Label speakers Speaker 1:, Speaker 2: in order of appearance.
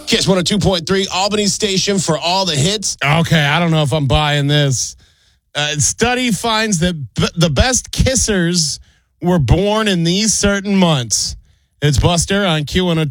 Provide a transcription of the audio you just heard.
Speaker 1: Kiss 102.3, Albany station for all the hits.
Speaker 2: Okay, I don't know if I'm buying this. Study finds that the best kissers were born in these certain months. It's Buster on Q102.